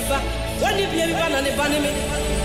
ba. Wani bi ebi ba na ne ba ne me.